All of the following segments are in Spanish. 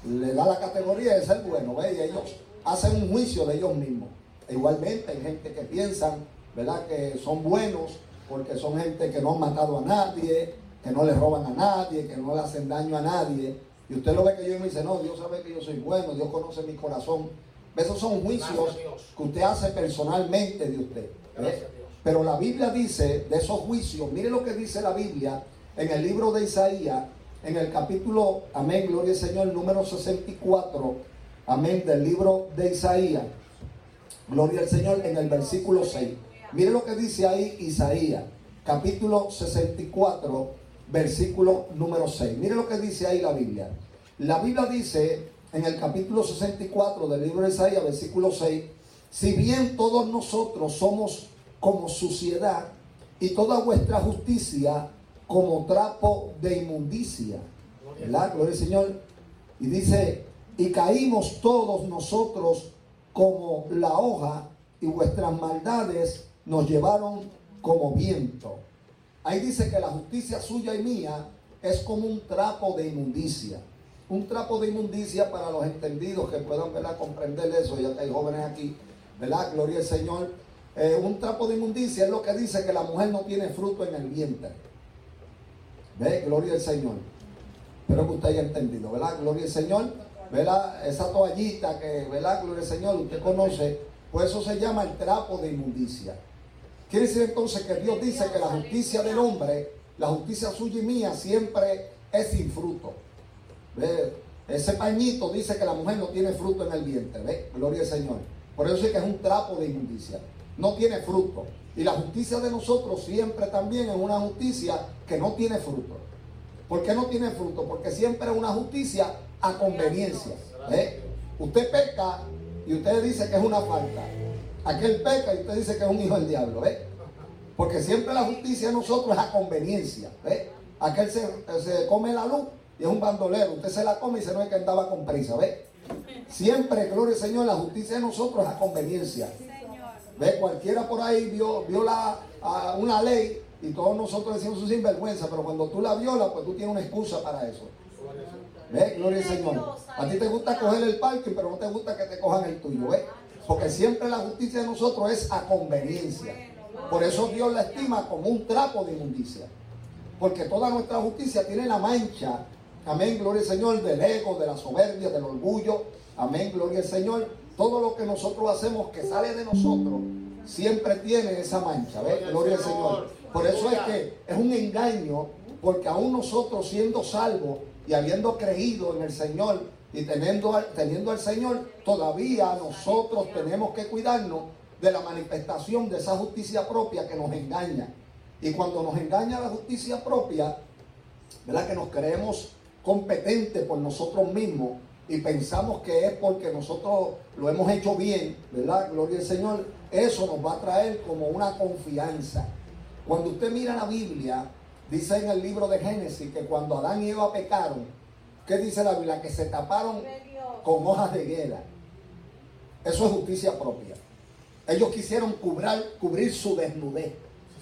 le da la categoría de ser bueno, ¿ve? Y ellos hacen un juicio de ellos mismos. E igualmente hay gente que piensan, ¿verdad?, que son buenos porque son gente que no han matado a nadie, que no le roban a nadie, que no le hacen daño a nadie. Y usted lo ve que yo me dice, no, Dios sabe que yo soy bueno, Dios conoce mi corazón. Esos son juicios que usted hace personalmente de usted. Pero la Biblia dice de esos juicios, mire lo que dice la Biblia en el libro de Isaías, en el capítulo, amén, gloria al Señor, número 64, amén, del libro de Isaías, gloria al Señor, en el versículo 6. Mire lo que dice ahí Isaías, capítulo 64, versículo número 6. Mire lo que dice ahí la Biblia. La Biblia dice en el capítulo 64 del libro de Isaías, versículo 6, si bien todos nosotros somos como suciedad y toda vuestra justicia como trapo de inmundicia, ¿verdad? Gloria al Señor. Y dice, y caímos todos nosotros como la hoja y vuestras maldades nos llevaron como viento. Ahí dice que la justicia suya y mía es como un trapo de inmundicia. Un trapo de inmundicia, para los entendidos que puedan, ¿verdad?, comprender eso, ya que hay jóvenes aquí, ¿verdad? Gloria al Señor. Un trapo de inmundicia es lo que dice que la mujer no tiene fruto en el vientre. ¿Ve? Gloria al Señor. Espero que usted haya entendido, ¿verdad? Gloria al Señor. ¿Verdad? Esa toallita que, ¿verdad? Gloria al Señor, usted conoce, pues eso se llama el trapo de inmundicia. Quiere decir entonces que Dios dice que la justicia del hombre, la justicia suya y mía, siempre es sin fruto. ¿Ve? Ese pañito dice que la mujer no tiene fruto en el vientre. ¿Ve? Gloria al Señor. Por eso es que es un trapo de inmundicia. No tiene fruto. Y la justicia de nosotros siempre también es una justicia que no tiene fruto. ¿Por qué no tiene fruto? Porque siempre es una justicia a conveniencia. ¿Eh? Usted peca y usted dice que es una falta. Aquel peca y usted dice que es un hijo del diablo. ¿Eh? Porque siempre la justicia de nosotros es a conveniencia. ¿Eh? Aquel se come la luz y es un bandolero. Usted se la come y se no es que andaba con prisa. ¿Ve? Siempre, gloria al Señor, la justicia de nosotros es a conveniencia. ¿Ve? Cualquiera por ahí vio una ley y todos nosotros decimos su sinvergüenza, pero cuando tú la violas, pues tú tienes una excusa para eso. ¿Ve? Gloria al Señor. A ti te gusta coger el parking, pero no te gusta que te cojan el tuyo. ¿Ve? Porque siempre la justicia de nosotros es a conveniencia. Por eso Dios la estima como un trapo de inmundicia. Porque toda nuestra justicia tiene la mancha, amén, gloria al Señor, del ego, de la soberbia, del orgullo, amén, gloria al Señor. Todo lo que nosotros hacemos que sale de nosotros siempre tiene esa mancha, ¿ves? Gloria al Señor. Por eso es que es un engaño, porque aún nosotros siendo salvos y habiendo creído en el Señor y teniendo al Señor, todavía nosotros tenemos que cuidarnos de la manifestación de esa justicia propia que nos engaña. Y cuando nos engaña la justicia propia, ¿verdad?, que nos creemos competentes por nosotros mismos y pensamos que es porque nosotros lo hemos hecho bien, ¿verdad? Gloria al Señor. Eso nos va a traer como una confianza. Cuando usted mira la Biblia, dice en el libro de Génesis que cuando Adán y Eva pecaron, ¿qué dice la Biblia? Que se taparon con hojas de higuera. Eso es justicia propia. Ellos quisieron cubrir su desnudez.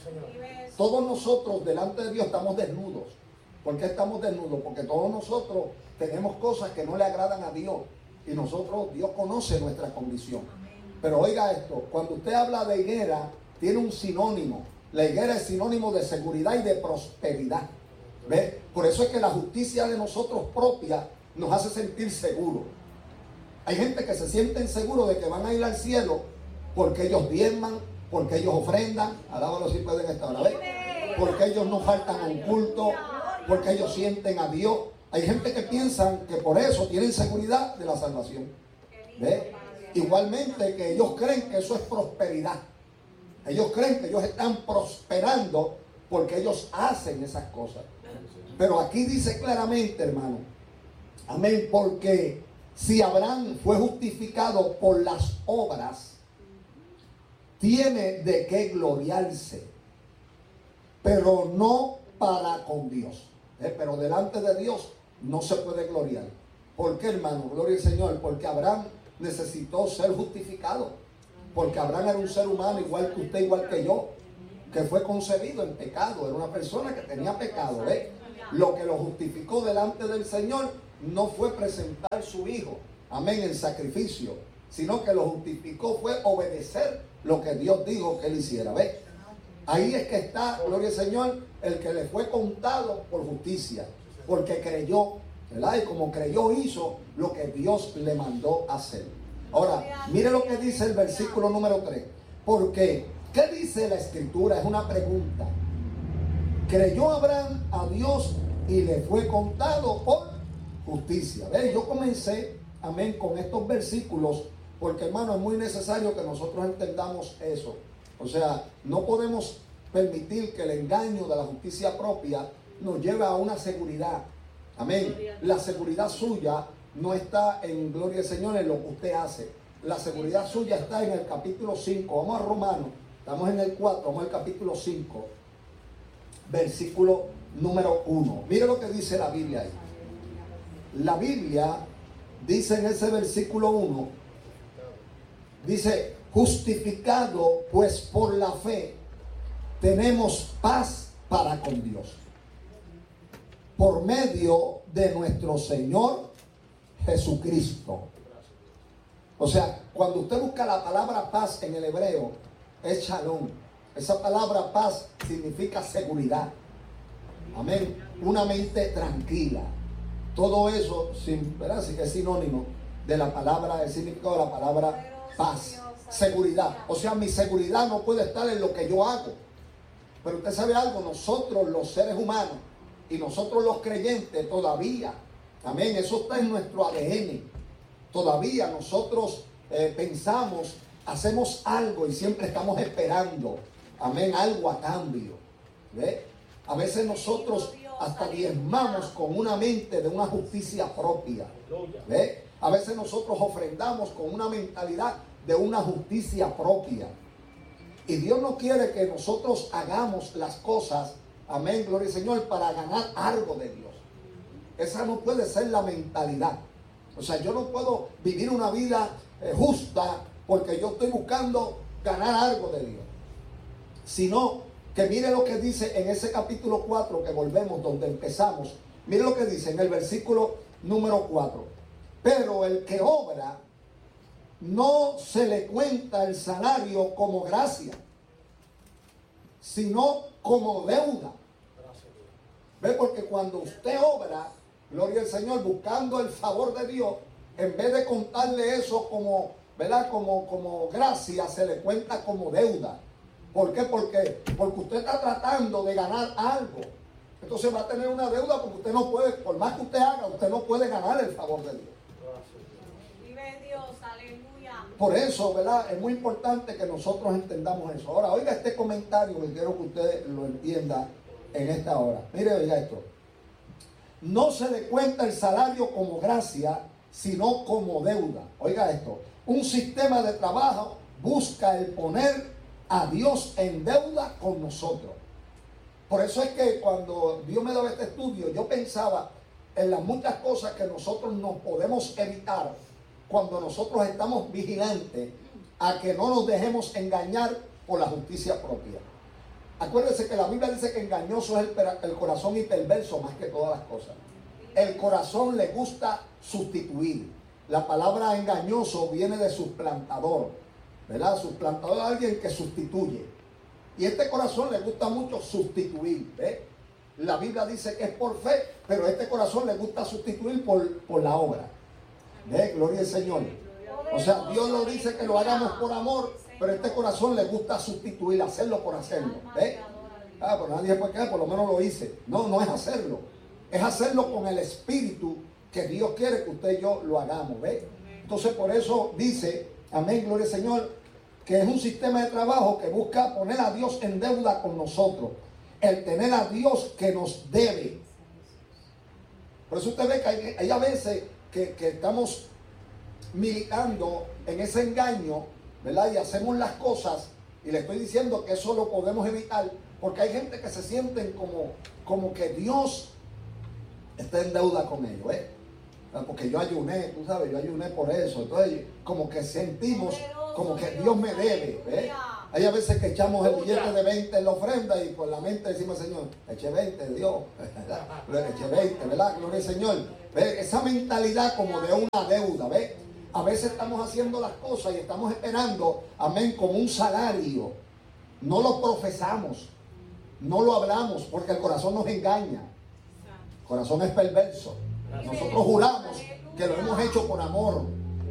Todos nosotros delante de Dios estamos desnudos. ¿Por qué estamos desnudos? Porque todos nosotros tenemos cosas que no le agradan a Dios. Y Dios conoce nuestra condición. Pero oiga esto, cuando usted habla de higuera, tiene un sinónimo. La higuera es sinónimo de seguridad y de prosperidad. ¿Ve? Por eso es que la justicia de nosotros propia nos hace sentir seguros. Hay gente que se sienten seguros de que van a ir al cielo porque ellos diezman, porque ellos ofrendan, alábalo si pueden estar ahora, ¿ve? Porque ellos no faltan a un culto, porque ellos sienten a Dios. Hay gente que piensan que por eso tienen seguridad de la salvación. ¿Ve? Igualmente que ellos creen que eso es prosperidad. Ellos creen que ellos están prosperando porque ellos hacen esas cosas. Pero aquí dice claramente, hermano, amén, porque si Abraham fue justificado por las obras, tiene de qué gloriarse, pero no para con Dios. Pero delante de Dios no se puede gloriar. ¿Por qué, hermano? Gloria al Señor. Porque Abraham necesitó ser justificado. Porque Abraham era un ser humano igual que usted, igual que yo, que fue concebido en pecado. Era una persona que tenía pecado. Lo que lo justificó delante del Señor no fue presentar su hijo, amén, en sacrificio, sino que lo justificó fue obedecer lo que Dios dijo que él hiciera. ¿Ves? Ahí es que está, gloria al Señor, el que le fue contado por justicia, porque creyó, ¿verdad? Y como creyó, hizo lo que Dios le mandó hacer. Ahora, mire lo que dice el versículo número 3. Porque, ¿qué dice la Escritura? Es una pregunta. Creyó Abraham a Dios y le fue contado por justicia. ¿Ves? Yo comencé, amén, con estos versículos, porque, hermano, es muy necesario que nosotros entendamos eso. O sea, no podemos permitir que el engaño de la justicia propia nos lleve a una seguridad. Amén. La seguridad suya no está en, gloria al Señor, en lo que usted hace. La seguridad suya está en el capítulo 5. Vamos a Romanos. Estamos en el 4. Vamos al capítulo 5. Versículo número 1. Mire lo que dice la Biblia ahí. La Biblia dice en ese versículo 1. Dice, justificado pues por la fe, tenemos paz para con Dios, por medio de nuestro Señor Jesucristo. O sea, cuando usted busca la palabra paz en el hebreo, es shalom. Esa palabra paz significa seguridad. Amén. Una mente tranquila. Todo eso, ¿verdad? Sí que es sinónimo de la palabra, el significado de la palabra paz. Seguridad. O sea, mi seguridad no puede estar en lo que yo hago. Pero usted sabe algo, nosotros los seres humanos y nosotros los creyentes todavía, amén, eso está en nuestro ADN. Todavía nosotros pensamos, hacemos algo y siempre estamos esperando, amén, algo a cambio. ¿Ve? A veces nosotros hasta diezmamos con una mente de una justicia propia. ¿Ve? A veces nosotros ofrendamos con una mentalidad de una justicia propia. Y Dios no quiere que nosotros hagamos las cosas, amén, gloria al Señor, para ganar algo de Dios. Esa no puede ser la mentalidad. O sea, yo no puedo vivir una vida justa porque yo estoy buscando ganar algo de Dios. Sino que mire lo que dice en ese capítulo 4, que volvemos donde empezamos. Mire lo que dice en el versículo número 4. Pero el que obra, no se le cuenta el salario como gracia, sino como deuda. ¿Ve? Porque cuando usted obra, gloria al Señor, buscando el favor de Dios, en vez de contarle eso como, ¿verdad? Como gracia, se le cuenta como deuda. ¿Por qué? Porque usted está tratando de ganar algo. Entonces va a tener una deuda porque usted no puede, por más que usted haga, usted no puede ganar el favor de Dios. Vive Dios, aleluya. Por eso, ¿verdad? Es muy importante que nosotros entendamos eso. Ahora, oiga este comentario que quiero que usted lo entienda en esta hora. Mire, oiga esto. No se le cuenta el salario como gracia, sino como deuda. Oiga esto. Un sistema de trabajo busca el poner a Dios en deuda con nosotros. Por eso es que cuando Dios me daba este estudio, yo pensaba en las muchas cosas que nosotros nos podemos evitar cuando nosotros estamos vigilantes a que no nos dejemos engañar por la justicia propia. Acuérdense que la Biblia dice que engañoso es el corazón y perverso más que todas las cosas. El corazón le gusta sustituir. La palabra engañoso viene de suplantador, ¿verdad? Suplantador es alguien que sustituye. Y este corazón le gusta mucho sustituir, ¿ve? La Biblia dice que es por fe, pero este corazón le gusta sustituir por la obra. ¿Ve? Gloria al Señor. O sea, Dios lo dice que lo hagamos por amor, pero este corazón le gusta sustituir, hacerlo por hacerlo. ¿Ve? Ah, pues nadie puede quedar, por lo menos lo hice. No, no es hacerlo. Es hacerlo con el espíritu que Dios quiere que usted y yo lo hagamos. ¿Ve? Entonces por eso dice, amén, gloria al Señor, que es un sistema de trabajo que busca poner a Dios en deuda con nosotros. El tener a Dios que nos debe. Por eso usted ve que hay a veces que estamos militando en ese engaño, ¿verdad? Y hacemos las cosas, y le estoy diciendo que eso lo podemos evitar, porque hay gente que se sienten como que Dios está en deuda con ellos, ¿eh? Porque yo ayuné, tú sabes, yo ayuné por eso. Entonces, como que sentimos como que Dios me debe, ¿eh? Hay a veces que echamos el billete de 20 en la ofrenda y con la mente decimos, Señor, eche 20, Dios, eche 20, ¿verdad? Gloria al Señor. ¿Ve? Esa mentalidad como de una deuda, ¿ve? A veces estamos haciendo las cosas y estamos esperando, amén, como un salario. No lo profesamos, no lo hablamos, porque el corazón nos engaña. El corazón es perverso. Nosotros juramos que lo hemos hecho por amor.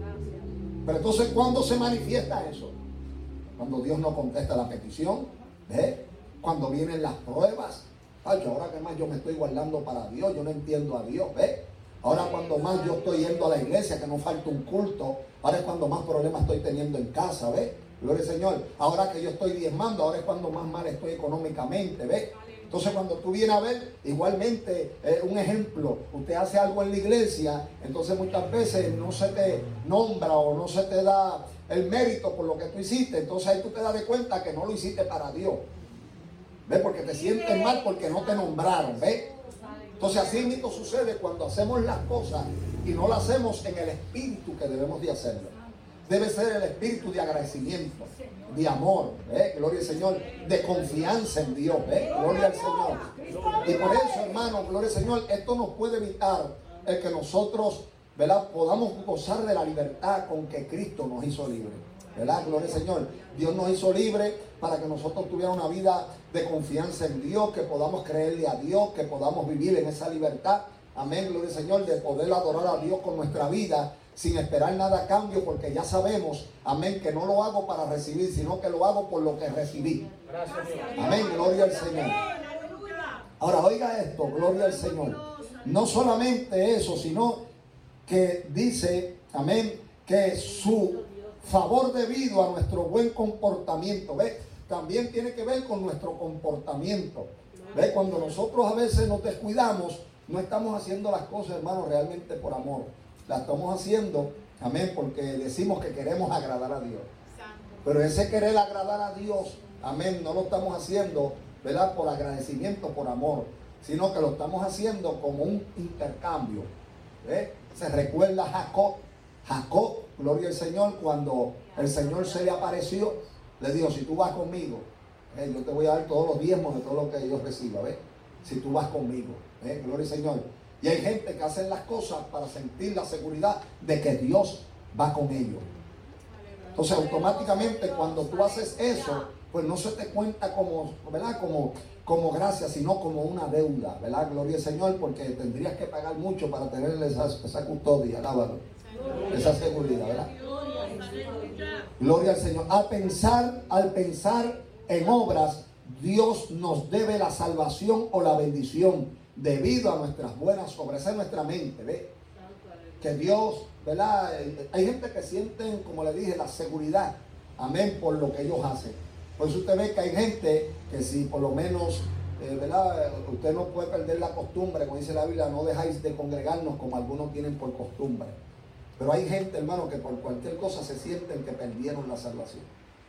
Pero entonces, ¿cuándo se manifiesta eso? Cuando Dios no contesta la petición, ¿ve? Cuando vienen las pruebas. Ay, ahora que más yo me estoy guardando para Dios, yo no entiendo a Dios, ¿ve? Ahora cuando más yo estoy yendo a la iglesia, que no falta un culto, ahora es cuando más problemas estoy teniendo en casa, ¿ve? Gloria al Señor. Ahora que yo estoy diezmando, ahora es cuando más mal estoy económicamente, ¿ve? Entonces cuando tú vienes a ver, igualmente, un ejemplo, usted hace algo en la iglesia, entonces muchas veces no se te nombra o no se te da el mérito por lo que tú hiciste, entonces ahí tú te das de cuenta que no lo hiciste para Dios, ¿ves? Porque te sientes mal porque no te nombraron, ¿ves? Entonces así mismo sucede cuando hacemos las cosas y no las hacemos en el espíritu que debemos de hacerlo. Debe ser el espíritu de agradecimiento, de amor, ¿eh? Gloria al Señor, de confianza en Dios, ¿eh? Gloria al Señor. Y por eso, hermano, gloria al Señor, esto nos puede evitar el que nosotros, ¿verdad?, podamos gozar de la libertad con que Cristo nos hizo libre, ¿verdad? Gloria al Señor. Dios nos hizo libre para que nosotros tuviéramos una vida de confianza en Dios, que podamos creerle a Dios, que podamos vivir en esa libertad, amén, gloria al Señor, de poder adorar a Dios con nuestra vida, sin esperar nada a cambio, porque ya sabemos, amén, que no lo hago para recibir, sino que lo hago por lo que recibí. Amén, gloria al Señor. Ahora, oiga esto, gloria al Señor. No solamente eso, sino que dice, amén, que su favor debido a nuestro buen comportamiento, ¿ve? También tiene que ver con nuestro comportamiento. ¿Ve? Cuando nosotros a veces nos descuidamos, no estamos haciendo las cosas, hermano, realmente por amor. La estamos haciendo, amén, porque decimos que queremos agradar a Dios. Pero ese querer agradar a Dios, amén, no lo estamos haciendo, ¿verdad?, por agradecimiento, por amor, sino que lo estamos haciendo como un intercambio. ¿Ve? Se recuerda a Jacob, gloria al Señor, cuando el Señor se le apareció, le dijo, si tú vas conmigo, yo te voy a dar todos los diezmos de todo lo que yo reciba, ¿ve? Si tú vas conmigo, gloria al Señor. Y hay gente que hace las cosas para sentir la seguridad de que Dios va con ellos. Entonces automáticamente cuando tú haces eso, pues no se te cuenta como, ¿verdad?, como gracia, sino como una deuda, ¿verdad? Gloria al Señor, porque tendrías que pagar mucho para tener esa custodia, alábalo, esa seguridad, ¿verdad? Gloria al Señor. Al pensar en obras, Dios nos debe la salvación o la bendición debido a nuestras buenas obras. Esa es nuestra mente, ¿ve? Que Dios, ¿verdad? Hay gente que sienten, como le dije, la seguridad, amén, por lo que ellos hacen. Por eso usted ve que hay gente que si por lo menos, ¿verdad?, usted no puede perder la costumbre, como dice la Biblia, no dejáis de congregarnos como algunos tienen por costumbre. Pero hay gente, hermano, que por cualquier cosa se sienten que perdieron la salvación.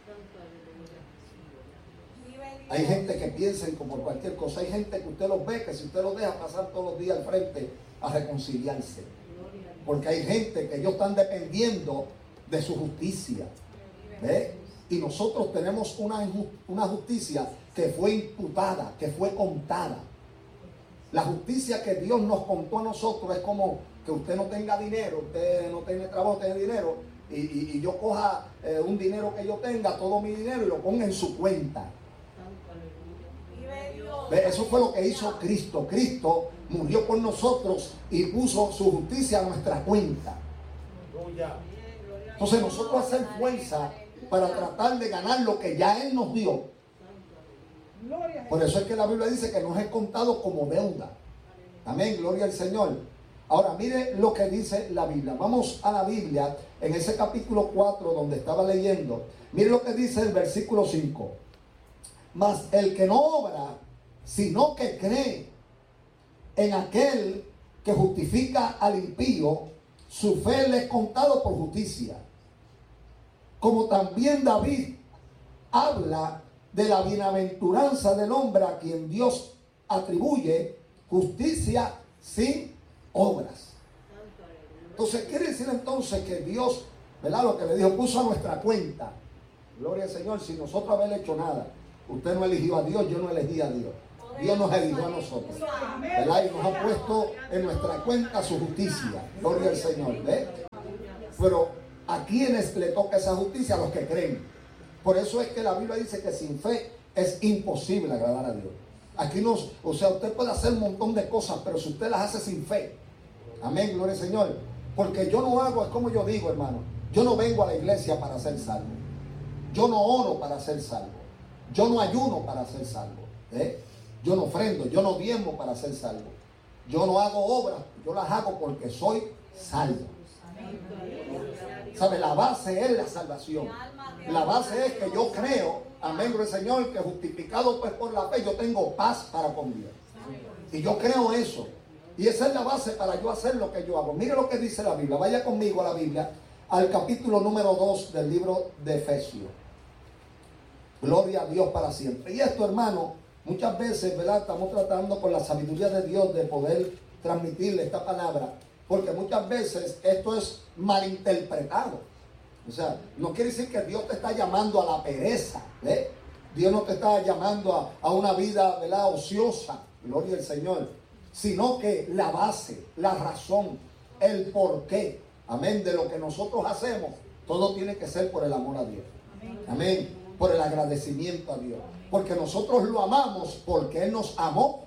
Hay gente que piensa que por cualquier cosa. Hay gente que usted los ve, que si usted los deja pasar todos los días al frente a reconciliarse. Porque hay gente que ellos están dependiendo de su justicia. ¿Ve? Y nosotros tenemos una justicia que fue imputada, que fue contada. La justicia que Dios nos contó a nosotros es como que usted no tenga dinero, usted no tiene trabajo, tiene dinero, y yo coja un dinero que yo tenga, todo mi dinero, y lo ponga en su cuenta. Eso fue lo que hizo Cristo. Cristo murió por nosotros y puso su justicia a nuestra cuenta. Entonces nosotros hacemos fuerza para tratar de ganar lo que ya Él nos dio. Por eso es que la Biblia dice que nos es contado como deuda. Amén, gloria al Señor. Ahora mire lo que dice la Biblia. Vamos a la Biblia en ese capítulo 4 donde estaba leyendo. Mire lo que dice el versículo 5. Mas el que no obra, sino que cree en aquel que justifica al impío, su fe le es contado por justicia. Como también David habla de la bienaventuranza del hombre a quien Dios atribuye justicia sin obras. Entonces quiere decir entonces que Dios, ¿verdad?, lo que le dijo, puso a nuestra cuenta Gloria al Señor. Sin nosotros haber hecho nada. Usted no eligió a Dios, yo no elegí a Dios. Dios nos eligió a nosotros, ¿verdad? Y nos ha puesto en nuestra cuenta su justicia. Gloria al Señor, ¿ve? Pero ¿a quiénes le toca esa justicia? A los que creen. Por eso es que la Biblia dice que sin fe es imposible agradar a Dios. Aquí o sea, usted puede hacer un montón de cosas, pero si usted las hace sin fe, amén, gloria al Señor. Porque yo no hago, es como yo digo, hermano, yo no vengo a la iglesia para ser salvo. Yo no oro para ser salvo. Yo no ayuno para ser salvo. Yo no ofrendo, yo no diezmo para ser salvo. Yo no hago obras, yo las hago porque soy salvo. ¿Sabe? La base es la salvación. La base es que yo creo, amén, gloria al Señor, que justificado pues por la fe, yo tengo paz para con Dios. Y yo creo eso. Y esa es la base para yo hacer lo que yo hago. Mire lo que dice la Biblia. Vaya conmigo a la Biblia, al capítulo número 2 del libro de Efesios. Gloria a Dios para siempre. Y esto, hermano, muchas veces, ¿verdad? Estamos tratando con la sabiduría de Dios de poder transmitirle esta palabra. Porque muchas veces esto es malinterpretado. O sea, no quiere decir que Dios te está llamando a la pereza. Dios no te está llamando a una vida, ¿verdad?, ociosa. Gloria al Señor. Sino que la base, la razón, el porqué, amén, de lo que nosotros hacemos, todo tiene que ser por el amor a Dios. Amén. Por el agradecimiento a Dios. Porque nosotros lo amamos porque Él nos amó.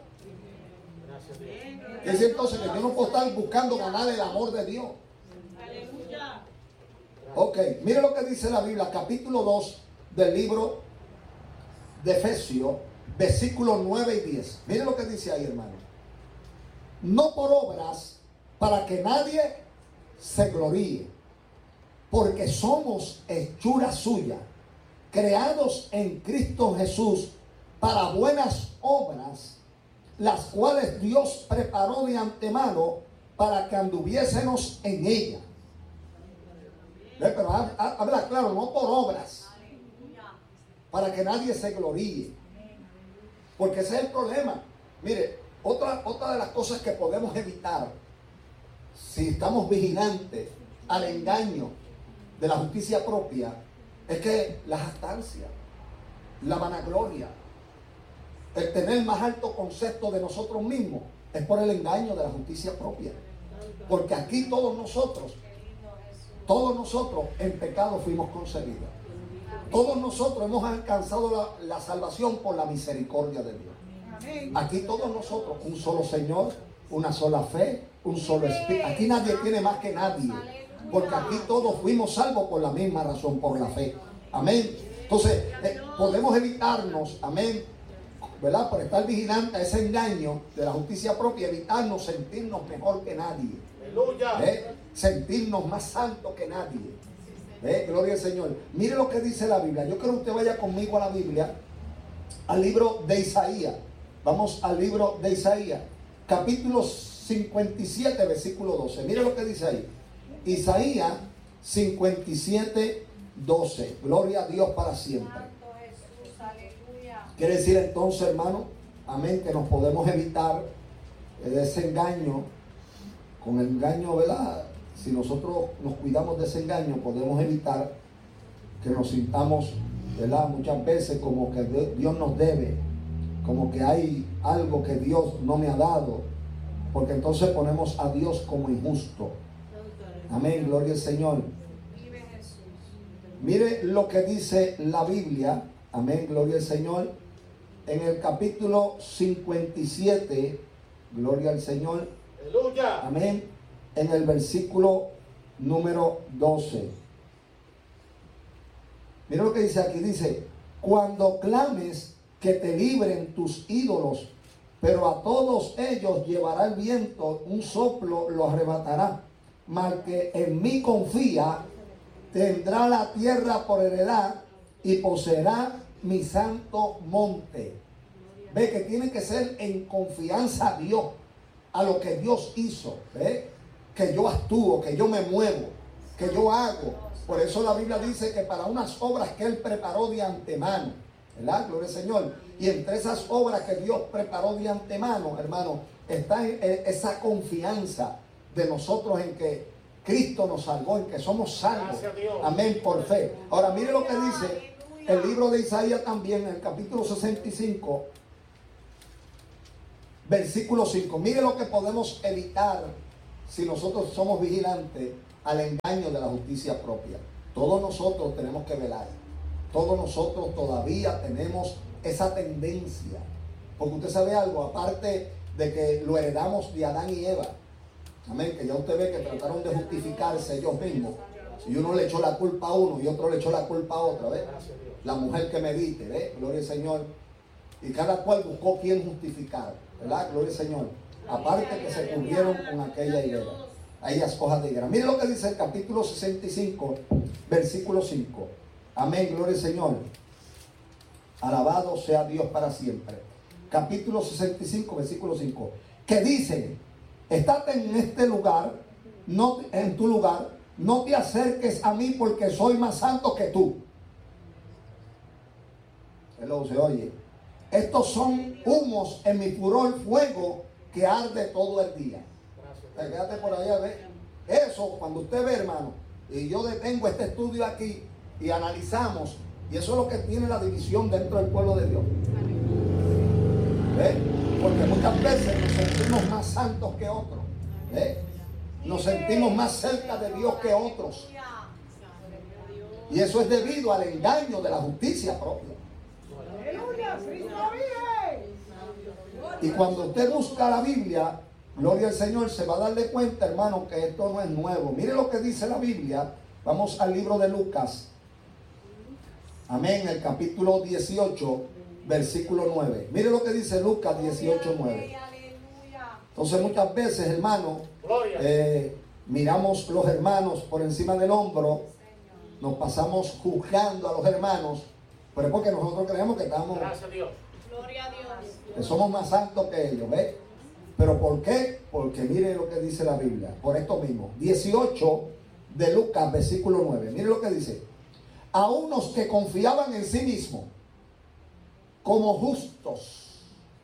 Es entonces que yo no puedo estar buscando ganar el amor de Dios. Aleluya. Ok, mire lo que dice la Biblia, capítulo 2 del libro de Efesios, versículos 9 y 10. Mire lo que dice ahí, hermano. No por obras, para que nadie se gloríe, porque somos hechura suya, creados en Cristo Jesús para buenas obras, las cuales Dios preparó de antemano para que anduviésemos en ella. Pero habla claro, no por obras, para que nadie se gloríe, porque ese es el problema. Mire, otra de las cosas que podemos evitar si estamos vigilantes al engaño de la justicia propia es que la jactancia, la vanagloria, el tener más alto concepto de nosotros mismos es por el engaño de la justicia propia. Porque aquí todos nosotros en pecado fuimos concebidos. Todos nosotros hemos alcanzado la salvación por la misericordia de Dios. Aquí todos nosotros, un solo Señor, una sola fe, un solo Espíritu. Aquí nadie tiene más que nadie. Porque aquí todos fuimos salvos por la misma razón, por la fe. Amén. Entonces, podemos evitarnos, amén, ¿verdad? Por estar vigilantes a ese engaño de la justicia propia, evitarnos sentirnos mejor que nadie. Sentirnos más santos que nadie. Gloria al Señor. Mire lo que dice la Biblia. Yo quiero que usted vaya conmigo a la Biblia, al libro de Isaías. Vamos al libro de Isaías, capítulo 57, versículo 12. Mire lo que dice ahí. Isaías 57, 12. Gloria a Dios para siempre. Quiere decir entonces, hermano, amén, que nos podemos evitar ese engaño. Con el engaño, ¿verdad? Si nosotros nos cuidamos de ese engaño, podemos evitar que nos sintamos, ¿verdad?, muchas veces como que Dios nos debe, como que hay algo que Dios no me ha dado, porque entonces ponemos a Dios como injusto. Amén, gloria al Señor. Mire lo que dice la Biblia, amén, gloria al Señor, en el capítulo 57, gloria al Señor, aleluya, amén, en el versículo número 12. Mira lo que dice aquí, dice: cuando clames que te libren tus ídolos, pero a todos ellos llevará el viento, un soplo lo arrebatará. Mas que en mí confía, tendrá la tierra por heredad y poseerá mi santo monte. Ve que tiene que ser en confianza a Dios, a lo que Dios hizo. ¿Ve? Que yo actúo, que yo me muevo, que yo hago. Por eso la Biblia dice que para unas obras que Él preparó de antemano, ¿verdad? Gloria al Señor. Y entre esas obras que Dios preparó de antemano, hermano, está esa confianza de nosotros en que Cristo nos salvó, en que somos salvos. Amén, por fe. Ahora mire lo que dice el libro de Isaías también, en el capítulo 65, versículo 5. Mire lo que podemos evitar si nosotros somos vigilantes al engaño de la justicia propia. Todos nosotros tenemos que velar. Todos nosotros todavía tenemos esa tendencia. Porque usted sabe algo, aparte de que lo heredamos de Adán y Eva. Amén, que ya usted ve que trataron de justificarse ellos mismos. Y uno le echó la culpa a uno y otro le echó la culpa a otro, ¿ves? La mujer que medite, ¿ves? Gloria al Señor. Y cada cual buscó quien justificar, ¿verdad? Gloria al Señor. Aparte que se cubrieron con aquella higuera, aquellas hojas de higuera. Mire lo que dice el capítulo 65, versículo 5. Amén, gloria al Señor. Alabado sea Dios para siempre. Capítulo 65, versículo 5. Que dice: estate en este lugar, no en tu lugar, no te acerques a mí porque soy más santo que tú. Hello, se oye. Estos son humos en mi furor, fuego que arde todo el día. Quédate por allá, ve. Eso, cuando usted ve, hermano, y yo detengo este estudio aquí y analizamos, y eso es lo que tiene la división dentro del pueblo de Dios. ¿Ve? Porque muchas veces nos sentimos más santos que otros. ¿Ve? Nos sentimos más cerca de Dios que otros. Y eso es debido al engaño de la justicia propia. Y cuando usted busca la Biblia, gloria al Señor, se va a darle cuenta, hermano, que esto no es nuevo. Mire lo que dice la Biblia. Vamos al libro de Lucas. Amén, el capítulo 18, versículo 9. Mire lo que dice Lucas 18, 9. Entonces muchas veces, hermano, miramos los hermanos por encima del hombro, nos pasamos juzgando a los hermanos, pero es porque nosotros creemos que estamos, Gracias a Dios. Gloria a Dios. Que somos más santos que ellos, ¿ves? ¿Pero por qué? Porque mire lo que dice la Biblia, por esto mismo. 18 de Lucas, versículo 9. Mire lo que dice: a unos que confiaban en sí mismos como justos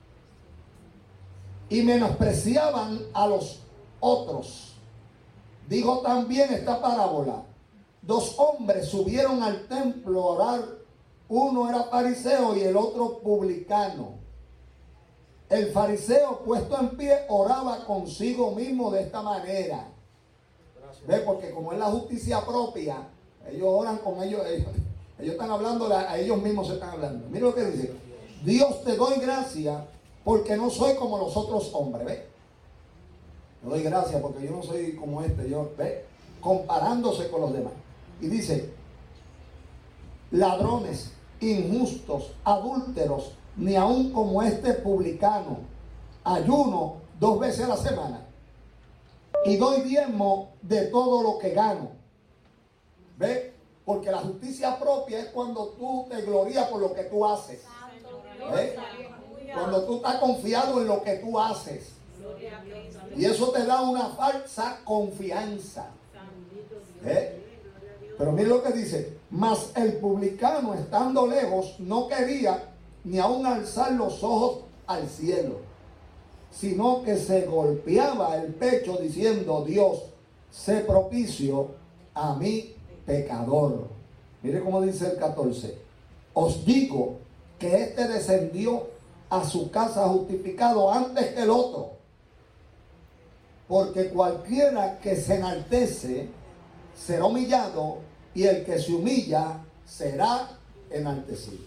y menospreciaban a los otros, dijo también esta parábola: dos hombres subieron al templo a orar, uno era fariseo y el otro publicano. El fariseo, puesto en pie, oraba consigo mismo de esta manera. ¿Ve? Porque como es la justicia propia, ellos oran con ellos están hablando, a ellos mismos se están hablando. Mira lo que dice: Dios, te doy gracias porque no soy como los otros hombres. ¿Ve? Te doy gracias porque yo no soy como yo, ¿ve? Comparándose con los demás. Y dice: ladrones, injustos, adúlteros, ni aun como este publicano. Ayuno 2 veces a la semana y doy diezmo de todo lo que gano. ¿Ve? Porque la justicia propia es cuando tú te glorías por lo que tú haces. ¿Ve? Cuando tú estás confiado en lo que tú haces. Y eso te da una falsa confianza. ¿Ve? Pero mire lo que dice: mas el publicano, estando lejos, no quería ni aun alzar los ojos al cielo, sino que se golpeaba el pecho diciendo: Dios, sé propicio a mí pecador. Mire cómo dice el 14: os digo que este descendió a su casa justificado antes que el otro, porque cualquiera que se enaltece será humillado, y el que se humilla será enaltecido.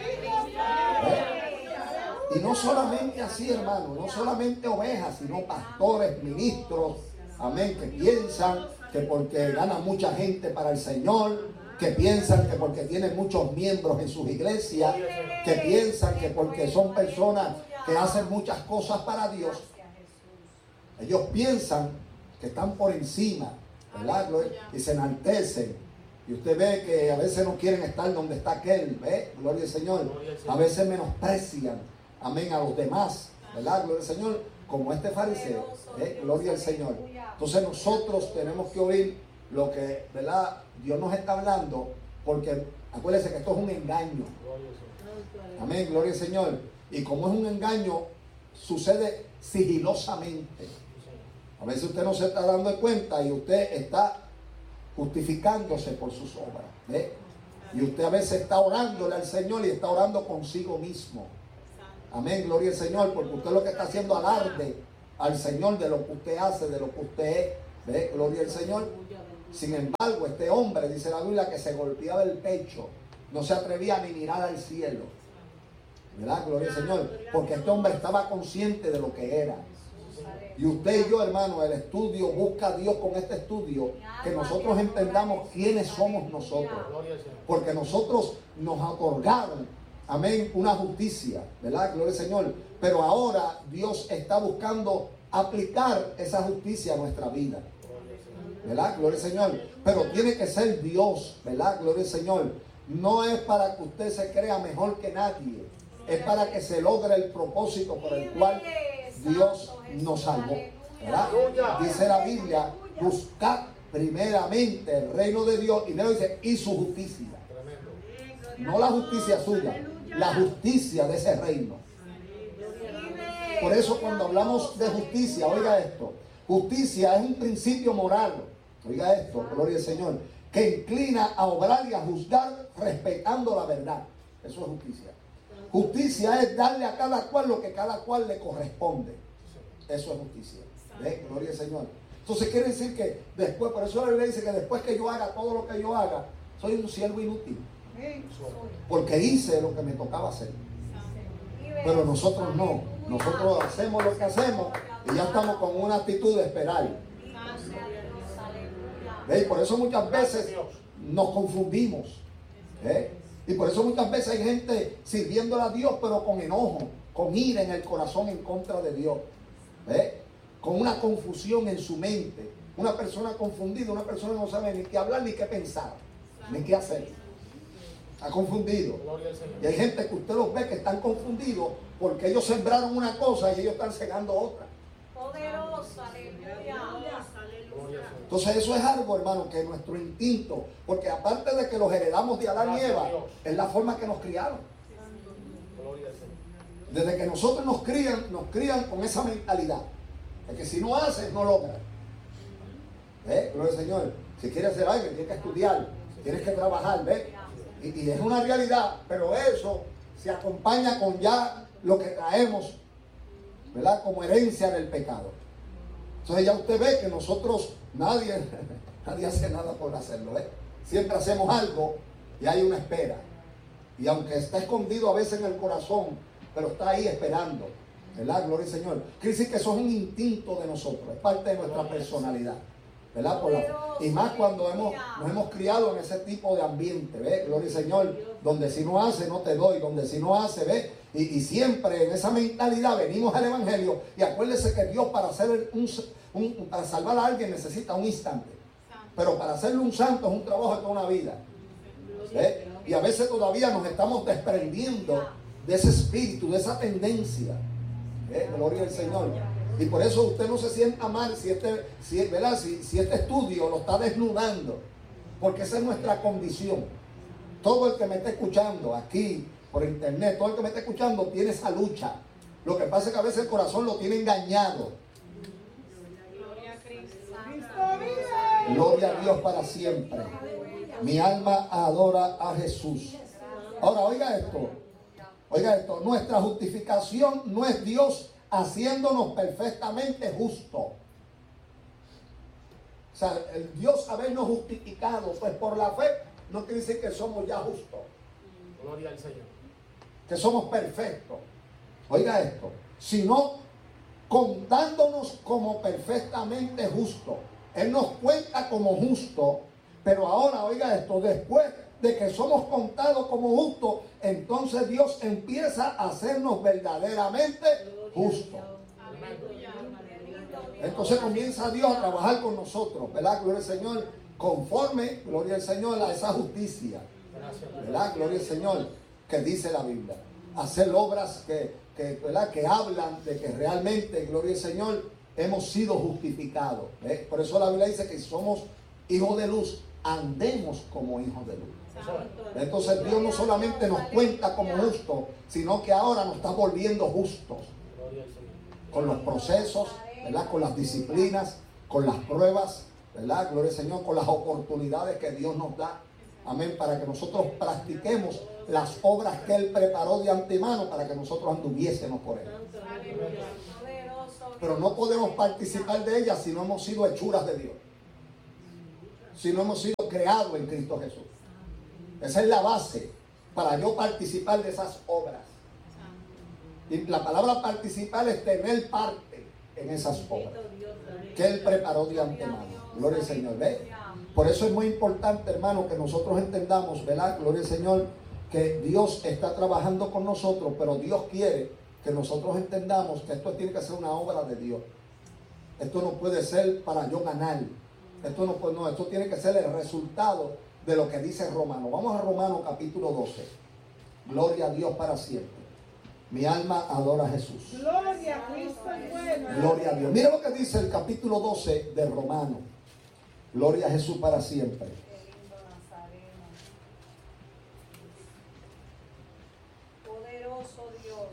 Y no solamente así, hermano, no solamente ovejas, sino pastores, ministros, amén, que piensan que porque ganan mucha gente para el Señor, que piensan que porque tienen muchos miembros en sus iglesias, que piensan que porque son personas que hacen muchas cosas para Dios, ellos piensan que están por encima, ¿verdad? Y se enaltecen. Y usted ve que a veces no quieren estar donde está aquel, ¿ve? Gloria al Señor. A veces menosprecian, amén, a los demás, ¿verdad? Gloria al Señor, como este fariseo, ¿ve? Gloria al Señor. Entonces nosotros tenemos que oír lo que, ¿verdad? Dios nos está hablando, porque acuérdense que esto es un engaño. Amén, gloria al Señor. Y como es un engaño, sucede sigilosamente. A veces usted no se está dando cuenta y usted está justificándose por sus obras. ¿Ve? Y usted a veces está orándole al Señor y está orando consigo mismo. Amén, gloria al Señor, porque usted lo que está haciendo alarde al Señor de lo que usted hace, de lo que usted es. ¿Ve? Gloria al Señor. Sin embargo, este hombre, dice la Biblia, que se golpeaba el pecho, no se atrevía ni mirar al cielo. ¿Verdad? Gloria al Señor. Porque este hombre estaba consciente de lo que era. Y usted y yo, hermano, el estudio, busca a Dios con este estudio, que nosotros entendamos quiénes somos nosotros. Porque nosotros nos otorgaron, amén, una justicia, ¿verdad? Gloria al Señor. Pero ahora Dios está buscando aplicar esa justicia a nuestra vida. ¿Verdad? Gloria al Señor. Pero tiene que ser Dios, ¿verdad? Gloria al Señor. No es para que usted se crea mejor que nadie. Es para que se logre el propósito por el cual Dios nos salvó. ¿Verdad? Dice la Biblia, buscad primeramente el reino de Dios, y luego dice, y su justicia. No la justicia suya, la justicia de ese reino. Por eso cuando hablamos de justicia, oiga esto, justicia es un principio moral, oiga esto, gloria al Señor, que inclina a obrar y a juzgar respetando la verdad. Eso es justicia. Justicia es darle a cada cual lo que cada cual le corresponde. Eso es justicia. ¿Ve? Gloria al Señor. Entonces quiere decir que después, por eso la Biblia dice que después que yo haga todo lo que yo haga, soy un siervo inútil. Porque hice lo que me tocaba hacer. Pero nosotros no. Nosotros hacemos lo que hacemos y ya estamos con una actitud de esperar. ¿Ve? Y por eso muchas veces nos confundimos. ¿Ve? Y por eso muchas veces hay gente sirviéndole a Dios, pero con enojo, con ira en el corazón en contra de Dios. ¿Ve? Con una confusión en su mente. Una persona confundida, una persona no sabe ni qué hablar, ni qué pensar, ni qué hacer. Está confundido. Y hay gente que usted los ve que están confundidos porque ellos sembraron una cosa y ellos están cegando otra. Poderosa, aleluya. Entonces eso es algo, hermano, que nuestro instinto, porque aparte de que los heredamos de Adán y Eva, es la forma que nos criaron. Desde que nosotros nos crían con esa mentalidad de que si no haces, no logras. Gloria al Señor. Si quieres hacer algo, tienes que estudiar, tienes que trabajar, ¿ves? Y es una realidad, pero eso se acompaña con ya lo que traemos, ¿verdad? Como herencia del pecado. Entonces ya usted ve que nosotros, nadie hace nada por hacerlo, ¿ves? Siempre hacemos algo y hay una espera. Y aunque está escondido a veces en el corazón, pero está ahí esperando, ¿verdad? Gloria al Señor. Quiere decir que eso es un instinto de nosotros, es parte de nuestra personalidad, ¿verdad? Y más cuando nos hemos criado en ese tipo de ambiente, ¿ves? Gloria al Señor, donde si no hace, no te doy, donde si no hace, ¿ves? Y siempre en esa mentalidad venimos al Evangelio, y acuérdese que Dios para para salvar a alguien necesita un instante, pero para hacerle un santo es un trabajo de toda una vida, ¿ves? Y a veces todavía nos estamos desprendiendo de ese espíritu, de esa tendencia, ¿ves? Gloria al Señor. Y por eso usted no se sienta mal si este estudio lo está desnudando, porque esa es nuestra condición. Todo el que me está escuchando aquí por internet, todo el que me está escuchando tiene esa lucha. Lo que pasa es que a veces el corazón lo tiene engañado. Gloria a Cristo. Gloria a Dios para siempre. Mi alma adora a Jesús. Ahora oiga esto, nuestra justificación no es Dios haciéndonos perfectamente justos. O sea, el Dios habernos justificado, pues por la fe, no quiere decir que somos ya justos. Gloria al Señor. Que somos perfectos. Oiga esto, sino contándonos como perfectamente justos. Él nos cuenta como justos, pero ahora, oiga esto, después de que somos contados como justos, entonces Dios empieza a hacernos verdaderamente justos. Entonces comienza Dios a trabajar con nosotros, ¿verdad? Gloria al Señor, conforme, gloria al Señor, a esa justicia, ¿verdad? Gloria al Señor, que dice la Biblia. Hacer obras ¿verdad? Que hablan de que realmente, gloria al Señor, hemos sido justificados. ¿Ves? Por eso la Biblia dice que si somos hijos de luz, andemos como hijos de luz. Entonces Dios no solamente nos cuenta como justos, sino que ahora nos está volviendo justos. Con los procesos, ¿verdad? Con las disciplinas, con las pruebas, ¿verdad? Gloria al Señor, con las oportunidades que Dios nos da. Amén, para que nosotros practiquemos las obras que Él preparó de antemano para que nosotros anduviésemos por Él. Aleluya. Poderoso. Pero no podemos participar de ellas si no hemos sido hechuras de Dios. Si no hemos sido creados en Cristo Jesús. Esa es la base para yo participar de esas obras. Y la palabra participar es tener parte en esas obras que Él preparó de antemano. Gloria al Señor. ¿Ve? Por eso es muy importante, hermano, que nosotros entendamos, ¿verdad? Gloria al Señor, que Dios está trabajando con nosotros, pero Dios quiere que nosotros entendamos que esto tiene que ser una obra de Dios. Esto no puede ser para yo ganar. Esto no puede, no, esto tiene que ser el resultado de lo que dice Romano. Vamos a Romano capítulo 12. Gloria a Dios para siempre. Mi alma adora a Jesús. Gloria a Cristo es bueno. Gloria a Dios. Mira lo que dice el capítulo 12 de Romano. Gloria a Jesús para siempre. Qué lindo Nazareno. Poderoso Dios.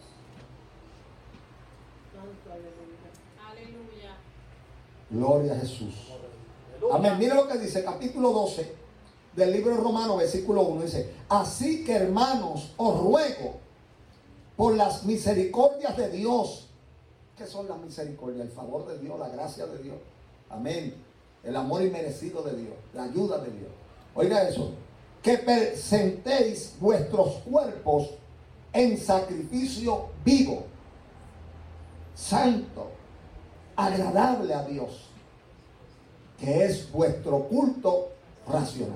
Aleluya. Gloria a Jesús. Amén. Mira lo que dice, capítulo 12 del libro de Romanos, versículo 1. Dice: así que, hermanos, os ruego por las misericordias de Dios. ¿Qué son las misericordias? El favor de Dios, la gracia de Dios. Amén. El amor inmerecido de Dios, la ayuda de Dios. Oiga eso. Que presentéis vuestros cuerpos en sacrificio vivo, santo, agradable a Dios, que es vuestro culto racional.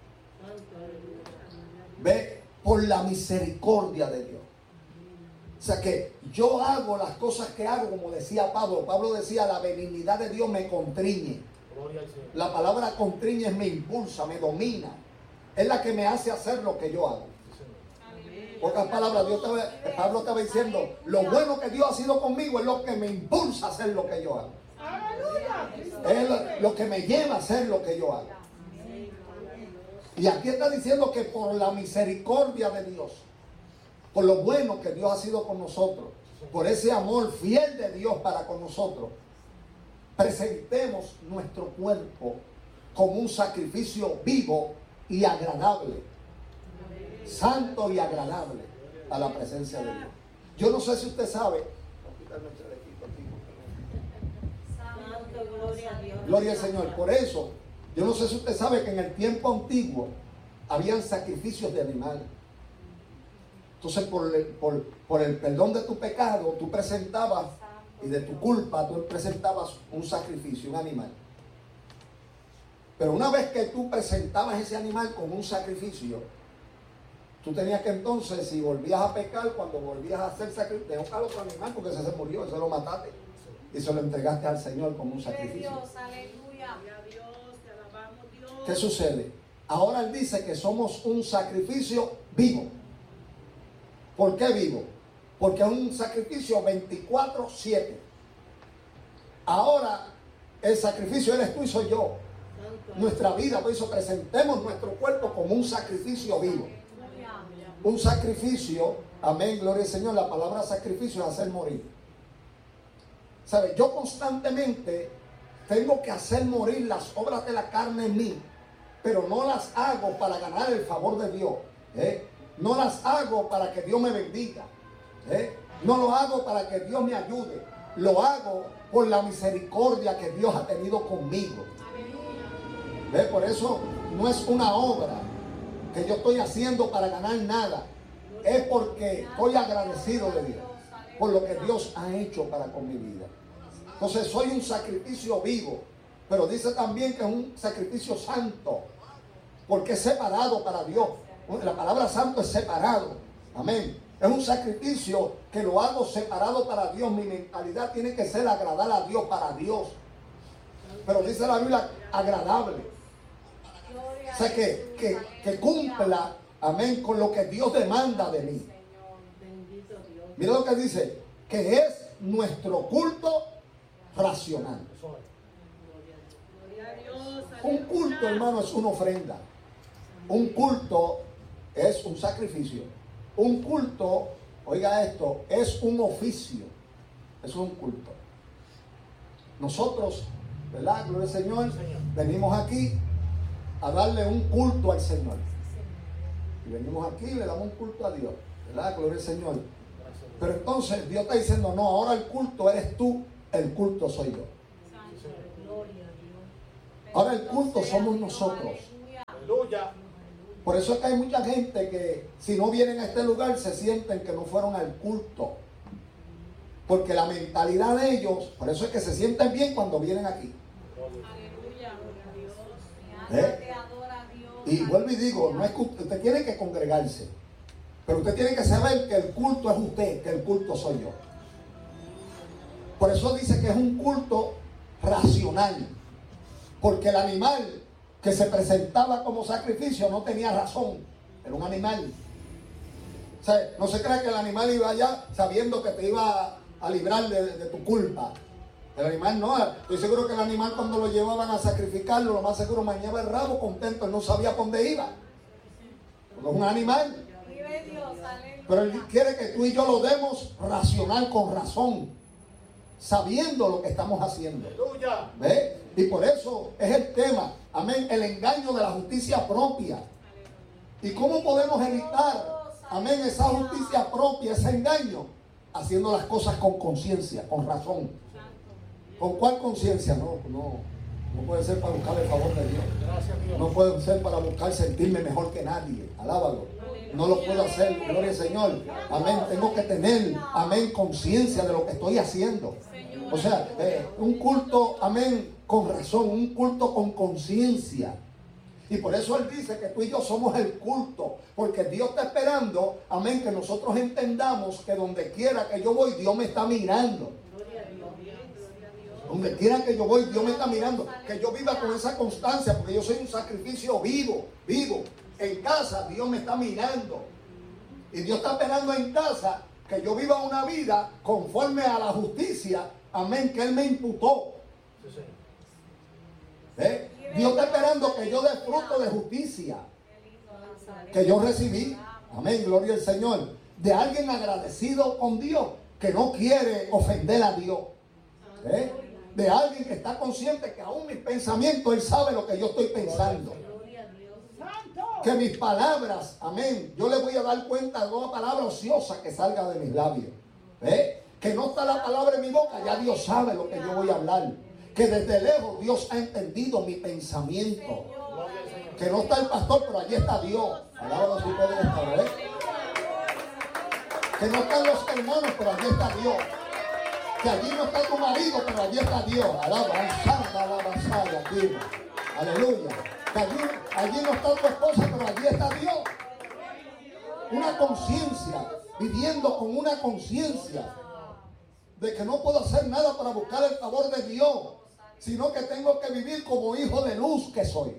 Ve, por la misericordia de Dios. O sea que yo hago las cosas que hago, como decía Pablo. Pablo decía: la benignidad de Dios me contriñe. Gloria al Señor. La palabra contriñe es me impulsa, me domina. Es la que me hace hacer lo que yo hago. En pocas palabras, Pablo estaba diciendo: lo bueno que Dios ha sido conmigo es lo que me impulsa a hacer lo que yo hago. Aleluya. Es lo que me lleva a hacer lo que yo hago. Y aquí está diciendo que por la misericordia de Dios, por lo bueno que Dios ha sido con nosotros, por ese amor fiel de Dios para con nosotros, presentemos nuestro cuerpo como un sacrificio vivo y agradable, santo y agradable a la presencia de Dios. Yo no sé si usted sabe. Santo, gloria a Dios. Gloria al Señor. Por eso, yo no sé si usted sabe que en el tiempo antiguo habían sacrificios de animales. Entonces, por el perdón de tu pecado, tú presentabas, y de tu culpa, tú presentabas un sacrificio, un animal. Pero una vez que tú presentabas ese animal como un sacrificio, tú tenías que entonces, si volvías a pecar, cuando volvías a hacer sacrificio, dejar al otro animal porque ese se murió, ese lo mataste y se lo entregaste al Señor como un sacrificio. Dios, aleluya. Te alabamos, Dios. ¿Qué sucede? Ahora Él dice que somos un sacrificio vivo. ¿Por qué vivo? Porque es un sacrificio 24/7. Ahora el sacrificio eres tú y soy yo. Nuestra vida, por eso presentemos nuestro cuerpo como un sacrificio vivo. Un sacrificio, amén, gloria al Señor. La palabra sacrificio es hacer morir. ¿Sabe? Yo constantemente tengo que hacer morir las obras de la carne en mí, pero no las hago para ganar el favor de Dios. No las hago para que Dios me bendiga. No lo hago para que Dios me ayude. Lo hago por la misericordia que Dios ha tenido conmigo. Por eso no es una obra que yo estoy haciendo para ganar nada. Es porque estoy agradecido de Dios por lo que Dios ha hecho para con mi vida. Entonces soy un sacrificio vivo, pero dice también que es un sacrificio santo, porque es separado para Dios. La palabra santo es separado. Amén. Es un sacrificio que lo hago separado para Dios. Mi mentalidad tiene que ser agradar a Dios, para Dios. Pero dice la Biblia, agradable. O sea, que cumpla, amén, con lo que Dios demanda de mí. Mira lo que dice, que es nuestro culto racional. Gloria a Dios. Un culto, hermano, es una ofrenda. Un culto es un sacrificio. Un culto, oiga esto, es un oficio. Es un culto. Nosotros, ¿verdad? Gloria al Señor. Venimos aquí a darle un culto al Señor. Y venimos aquí y le damos un culto a Dios, ¿verdad? Gloria al Señor. Pero entonces Dios está diciendo, no, ahora el culto eres tú, el culto soy yo. Ahora el culto somos nosotros. Aleluya. Por eso es que hay mucha gente que si no vienen a este lugar se sienten que no fueron al culto. Porque la mentalidad de ellos, por eso es que se sienten bien cuando vienen aquí. ¿Eh? Y vuelvo y digo, no es que usted tiene que congregarse, pero usted tiene que saber que el culto es usted, que el culto soy yo. Por eso dice que es un culto racional, porque el animal que se presentaba como sacrificio no tenía razón, era un animal. O sea, no se cree que el animal iba allá sabiendo que te iba a librar de tu culpa. El animal no, estoy seguro que el animal cuando lo llevaban a sacrificarlo, lo más seguro mañaba el rabo contento, él no sabía por dónde iba. Porque es un animal. Pero él quiere que tú y yo lo demos racional, con razón, sabiendo lo que estamos haciendo. ¿Ves? Y por eso es el tema, amén, el engaño de la justicia propia. ¿Y cómo podemos evitar, amén, esa justicia propia, ese engaño? Haciendo las cosas con conciencia, con razón. ¿Con cuál conciencia? No puede ser para buscar el favor de Dios. No puede ser para buscar sentirme mejor que nadie. Alábalo. No lo puedo hacer, gloria al Señor. Amén. Tengo que tener, amén, conciencia de lo que estoy haciendo. O sea, un culto, amén, con razón, un culto con conciencia. Y por eso Él dice que tú y yo somos el culto. Porque Dios está esperando, amén, que nosotros entendamos que donde quiera que yo voy, Dios me está mirando. Donde quiera que yo voy, Dios me está mirando. Que yo viva con esa constancia, porque yo soy un sacrificio vivo. En casa, Dios me está mirando. Y Dios está esperando en casa que yo viva una vida conforme a la justicia, amén, que Él me imputó. Dios está esperando que yo dé fruto de justicia que yo recibí. Amén, gloria al Señor. De alguien agradecido con Dios, que no quiere ofender a Dios. De alguien que está consciente que aún mis pensamientos, Él sabe lo que yo estoy pensando. Que mis palabras, amén, yo le voy a dar cuenta de una palabra ociosa que salga de mis labios. Que no está la palabra en mi boca, ya Dios sabe lo que yo voy a hablar. Que desde lejos Dios ha entendido mi pensamiento. Que no está el pastor, pero allí está Dios. Alabado si puede estar, Que no están los hermanos, pero allí está Dios. Que allí no está tu marido, pero allí está Dios. Aleluya. Que allí no está tu esposa, pero allí está Dios. Una conciencia, viviendo con una conciencia de que no puedo hacer nada para buscar el favor de Dios, sino que tengo que vivir como hijo de luz que soy.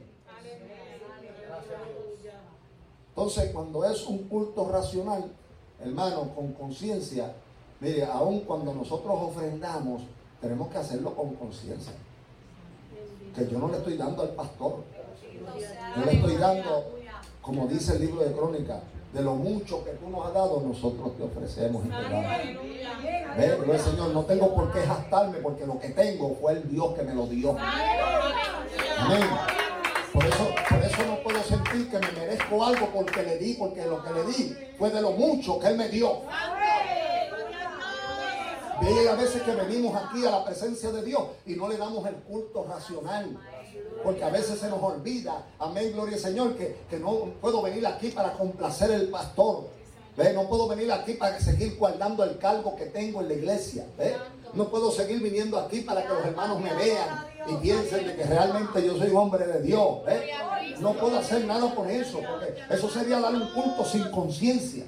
Entonces, cuando es un culto racional, hermano, con conciencia, mire, aun cuando nosotros ofrendamos, tenemos que hacerlo con conciencia. Que yo no le estoy dando al pastor, yo le estoy dando, como dice el libro de Crónicas, de lo mucho que tú nos has dado, nosotros te ofrecemos y te damos. Ve, Señor, no tengo por qué jactarme, porque lo que tengo fue el Dios que me lo dio. Amén. Por eso no puedo sentir que me merezco algo porque le di, porque lo que le di fue de lo mucho que Él me dio. Ve a veces que venimos aquí a la presencia de Dios y no le damos el culto racional. Porque a veces se nos olvida, amén, gloria al Señor, que no puedo venir aquí para complacer al pastor. ¿Ve? No puedo venir aquí para seguir guardando el cargo que tengo en la iglesia. ¿Ve? No puedo seguir viniendo aquí para que los hermanos me vean y piensen de que realmente yo soy un hombre de Dios. ¿Ve? No puedo hacer nada por eso, porque eso sería darle un culto sin conciencia.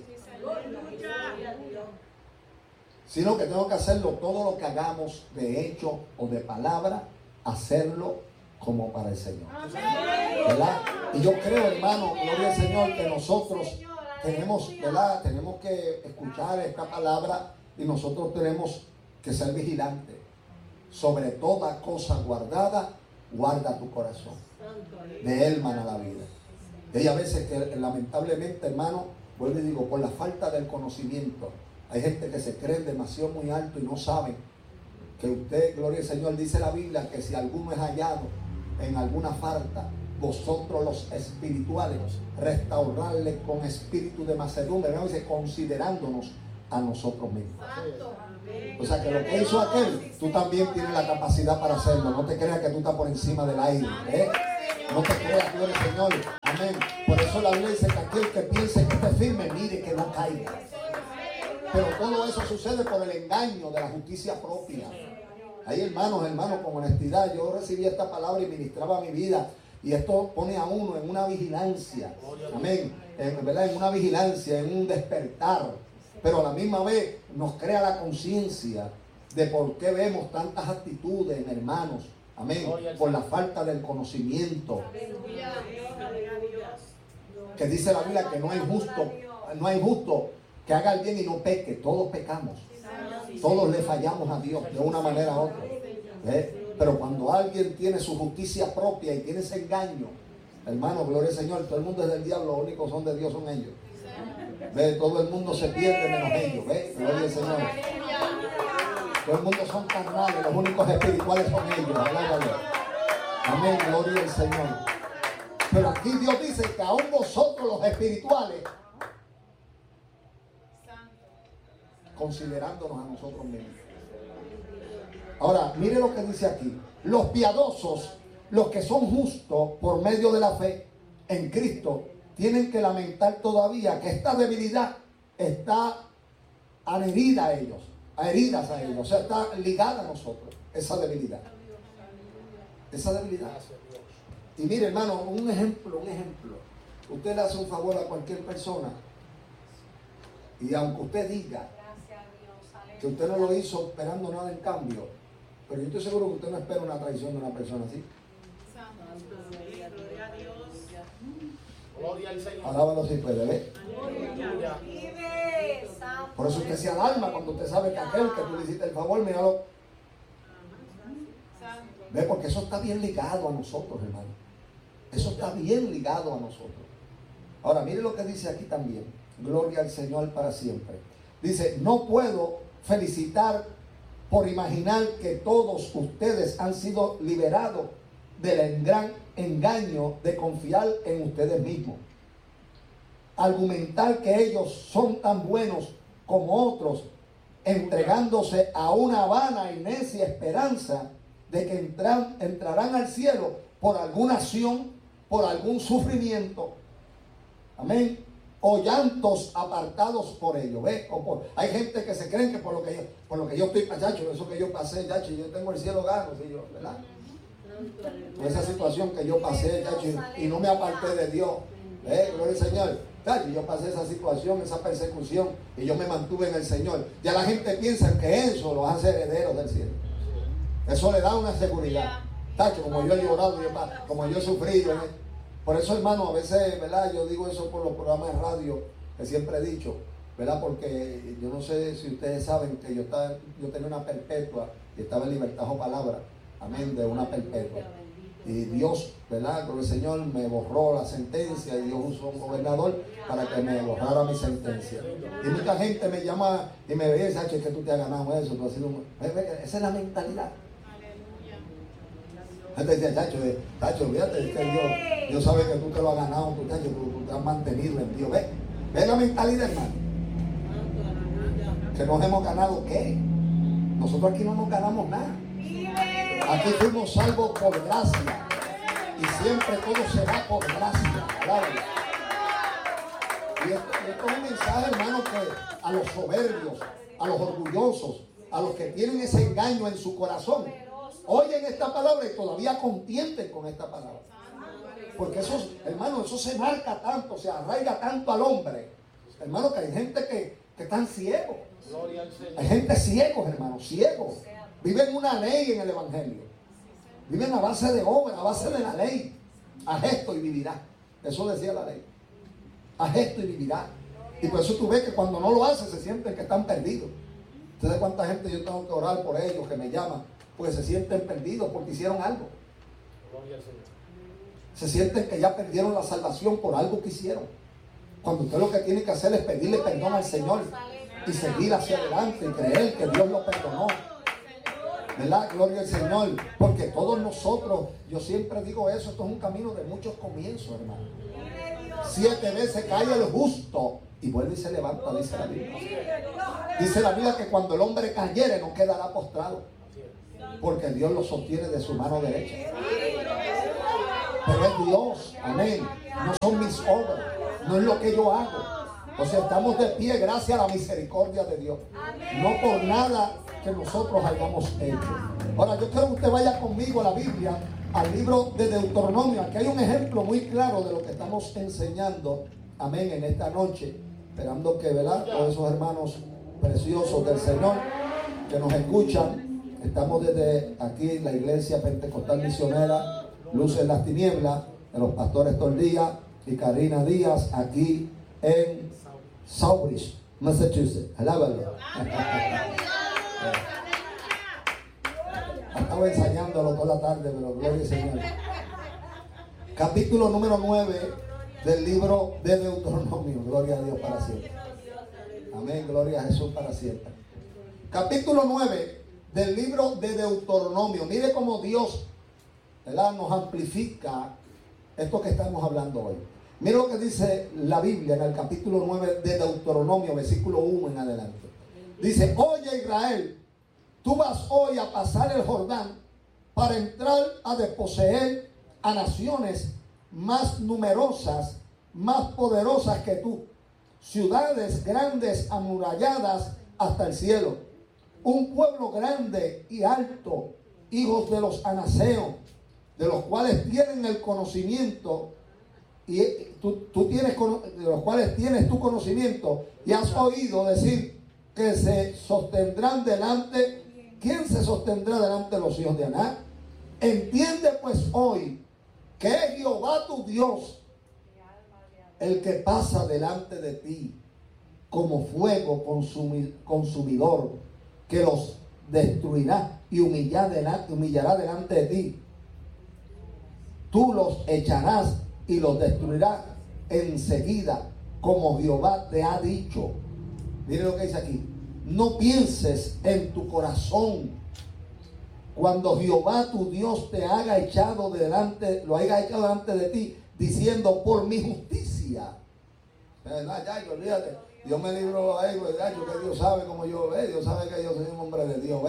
Sino que tengo que hacerlo, todo lo que hagamos de hecho o de palabra, hacerlo como para el Señor. ¿Verdad? Y yo creo, hermano, gloria al Señor, que nosotros tenemos, ¿verdad? Tenemos que escuchar esta palabra y nosotros tenemos que ser vigilantes. Sobre toda cosa guardada, guarda tu corazón. De él mana la vida. Y a veces que lamentablemente, hermano, vuelvo y digo, por la falta del conocimiento, hay gente que se cree demasiado muy alto y no saben que usted, gloria al Señor, dice la Biblia que si alguno es hallado en alguna falta, vosotros los espirituales, restaurarle con espíritu de mansedumbre, ¿no? Dice, considerándonos a nosotros mismos. O sea que lo que hizo aquel, tú también tienes la capacidad para hacerlo. No te creas que tú estás por encima del aire, ¿eh? No te creas, gloria al Señor. Amén. Por eso la Biblia dice que aquel que piense que esté firme, mire que no caiga. Pero todo eso sucede por el engaño de la justicia propia. Ahí, hermanos, con honestidad, yo recibí esta palabra y ministraba mi vida. Y esto pone a uno en una vigilancia. Amén. ¿Verdad? En una vigilancia, en un despertar. Pero a la misma vez nos crea la conciencia de por qué vemos tantas actitudes en hermanos. Amén. Por la falta del conocimiento. Que dice la Biblia que no hay justo que haga el bien y no peque. Todos pecamos. Todos le fallamos a Dios de una manera u otra. Pero cuando alguien tiene su justicia propia y tiene ese engaño, hermano, gloria al Señor, todo el mundo es del diablo, los únicos son de Dios son ellos. Todo el mundo se pierde menos ellos. Gloria al Señor. Todo el mundo son carnales, los únicos espirituales son ellos. Amén, gloria al Señor. Pero aquí Dios dice que aún vosotros los espirituales, considerándonos a nosotros mismos. Ahora, mire lo que dice aquí. Los piadosos, los que son justos por medio de la fe en Cristo, tienen que lamentar todavía que esta debilidad está adherida a ellos, adheridas a ellos, o sea, está ligada a nosotros, esa debilidad. Esa debilidad. Y mire, hermano, un ejemplo. Usted le hace un favor a cualquier persona y aunque usted diga que usted no lo hizo esperando nada en cambio, pero yo estoy seguro que usted no espera una traición de una persona así. Gloria al Señor. Alábalo si puede, ¿ve? Por eso usted se alarma cuando usted sabe que aquel que tú le hiciste el favor, míralo. ¿Ve? Porque eso está bien ligado a nosotros, hermano. Eso está bien ligado a nosotros. Ahora, mire lo que dice aquí también. Gloria al Señor para siempre. Dice, no puedo felicitar por imaginar que todos ustedes han sido liberados del gran engaño de confiar en ustedes mismos. Argumentar que ellos son tan buenos como otros, entregándose a una vana y necia esperanza de que entrarán al cielo por alguna acción, por algún sufrimiento. Amén. O llantos apartados por ello, ¿ves? Hay gente que se creen que por lo que yo estoy pachacho, eso que yo pasé, chacho, yo tengo el cielo gano, ¿sí? Yo, ¿verdad? Por esa situación que yo pasé, chacho, y no me aparté de Dios, gloria al Señor. Chacho, yo pasé esa situación, esa persecución, y yo me mantuve en el Señor. Ya la gente piensa que eso los hace herederos del cielo. Eso le da una seguridad. Chacho, como yo he llorado, como yo he sufrido, Por eso, hermano, a veces, ¿verdad? Yo digo eso por los programas de radio que siempre he dicho, ¿verdad? Porque yo no sé si ustedes saben que yo tenía una perpetua y estaba en libertad o palabra, amén, de una perpetua. Y Dios, ¿verdad? Con el Señor me borró la sentencia y Dios usó un gobernador para que me borrara mi sentencia. Y mucha gente me llama y me ve, Sacho, es que tú te has ganado eso, tú has sido esa es la mentalidad. Gente decía, Chacho, fíjate, es que Dios sabe que tú te lo has ganado, tú te has mantenido en Dios. ¿Ve la mentalidad, hermano? Que nos hemos ganado, ¿qué? Nosotros aquí no nos ganamos nada. Aquí fuimos salvos por gracia. Y siempre todo será por gracia. ¿Verdad? Y esto es un mensaje, hermano, que a los soberbios, a los orgullosos, a los que tienen ese engaño en su corazón, oyen esta palabra y todavía contienden con esta palabra. Porque eso, hermano, eso se marca tanto, se arraiga tanto al hombre. Hermano, que hay gente que están ciegos. Hay gente ciegos, hermano, ciegos. Viven una ley en el evangelio. Viven a base de obra, a base de la ley. Haz esto y vivirás. Eso decía la ley. Haz esto y vivirás. Y por eso tú ves que cuando no lo haces se sienten que están perdidos. ¿Ustedes cuánta gente yo tengo que orar por ellos, que me llaman? Pues se sienten perdidos porque hicieron algo. Se sienten que ya perdieron la salvación por algo que hicieron. Cuando usted lo que tiene que hacer es pedirle perdón al Señor y seguir hacia adelante y creer que Dios lo perdonó. ¿Verdad? Gloria al Señor. Porque todos nosotros, yo siempre digo eso, esto es un camino de muchos comienzos, hermano. 7 veces cae el justo y vuelve y se levanta, dice la Biblia. Dice la Biblia que cuando el hombre cayere no quedará postrado, porque Dios lo sostiene de su mano derecha. Pero es Dios, amén. No son mis obras, no es lo que yo hago. O sea, estamos de pie gracias a la misericordia de Dios, no por nada que nosotros hayamos hecho. Ahora, yo quiero que usted vaya conmigo a la Biblia, al libro de Deuteronomio. Aquí hay un ejemplo muy claro de lo que estamos enseñando, amén, en esta noche. Esperando que, ¿verdad?, todos esos hermanos preciosos del Señor que nos escuchan. Estamos desde aquí, la iglesia pentecostal misionera Luz en las Tinieblas, de los pastores Tordía y Karina Díaz, aquí en Southbridge, Massachusetts. Alábalo. Estaba ensayándolo toda la tarde, pero gloria al Señor. Capítulo número 9 del libro de Deuteronomio. Gloria a Dios para siempre. Amén, gloria a Jesús para siempre. Capítulo 9 del libro de Deuteronomio. Mire cómo Dios, ¿verdad?, nos amplifica esto que estamos hablando hoy. Mire lo que dice la Biblia en el capítulo 9 de Deuteronomio, versículo 1 en adelante. Dice: oye Israel, tú vas hoy a pasar el Jordán para entrar a desposeer a naciones más numerosas, más poderosas que tú, ciudades grandes amuralladas hasta el cielo, un pueblo grande y alto, hijos de los anaseos, de los cuales tienen el conocimiento, y tú tienes, de los cuales tienes tu conocimiento, y has oído decir que se sostendrán delante. ¿Quién se sostendrá delante de los hijos de Aná? Entiende pues hoy que es Jehová tu Dios el que pasa delante de ti como fuego consumidor, que los destruirá y humillará delante de ti. Tú los echarás y los destruirás enseguida, como Jehová te ha dicho. Mire lo que dice aquí: no pienses en tu corazón cuando Jehová tu Dios te haya echado delante, lo haya echado delante de ti, diciendo: por mi justicia. Ya, olvídate, Dios me libró a él, ¿verdad? Que Dios sabe cómo yo, Dios sabe que yo soy un hombre de Dios,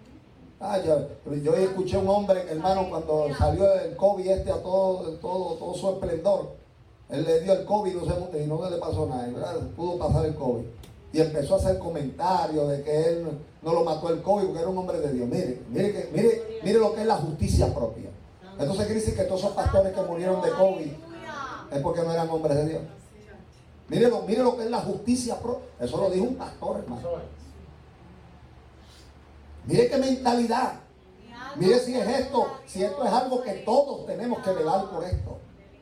yo escuché a un hombre, hermano, cuando salió el COVID a todo su esplendor, él le dio el COVID y no le pasó nada, ¿verdad? Pudo pasar el COVID. Y empezó a hacer comentarios de que él no lo mató el COVID porque era un hombre de Dios. Mire lo que es la justicia propia. Entonces quiere decir que todos esos pastores que murieron de COVID es porque no eran hombres de Dios. Mire lo que es la justicia propia. Eso lo dijo un pastor, hermano. Mire qué mentalidad. Mire si esto es algo que todos tenemos que velar por esto.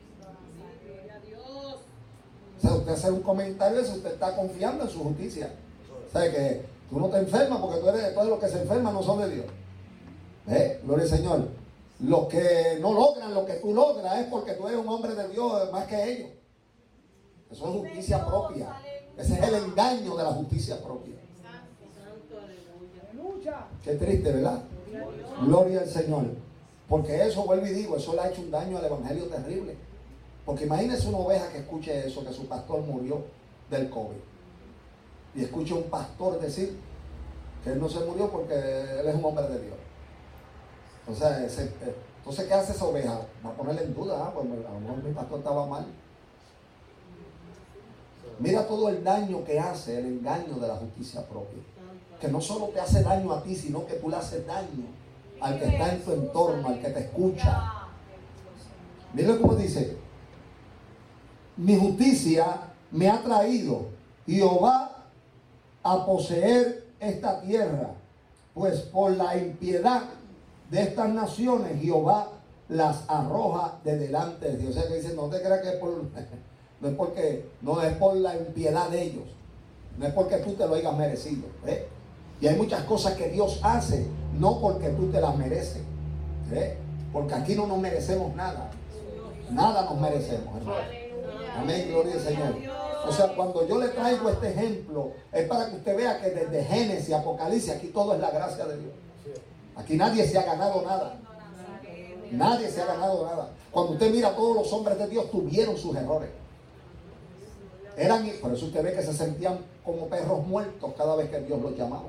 O sea, usted hace un comentario si usted está confiando en su justicia. O sea, que tú no te enfermas porque todos los que se enferman no son de Dios. Gloria al Señor. Los que no logran lo que tú logras es porque tú eres un hombre de Dios más que ellos. Eso es justicia propia. Ese es el engaño de la justicia propia. Qué triste, ¿verdad? Gloria al Señor. Porque eso, vuelvo y digo, eso le ha hecho un daño al evangelio terrible. Porque imagínese una oveja que escuche eso, que su pastor murió del COVID. Y escuche un pastor decir que él no se murió porque él es un hombre de Dios. Entonces, ¿qué hace esa oveja? Va a ponerle en duda, pues a lo mejor mi pastor estaba mal. Mira todo el daño que hace el engaño de la justicia propia. Que no solo te hace daño a ti, sino que tú le haces daño al que está en tu entorno, al que te escucha. Mira cómo dice: mi justicia me ha traído Jehová a poseer esta tierra, pues por la impiedad de estas naciones Jehová las arroja de delante de Dios. O sea que dice, no te creas que no es por la impiedad de ellos, no es porque tú te lo hayas merecido. Y hay muchas cosas que Dios hace no porque tú te las mereces, porque aquí no nos merecemos nada nos merecemos, hermano. Amén, gloria al Señor. O sea, cuando yo le traigo este ejemplo es para que usted vea que desde Génesis, Apocalipsis, aquí todo es la gracia de Dios. Aquí nadie se ha ganado nada. Nadie se ha ganado nada. Cuando usted mira, todos los hombres de Dios tuvieron sus errores. Por eso usted ve que se sentían como perros muertos cada vez que Dios los llamaba.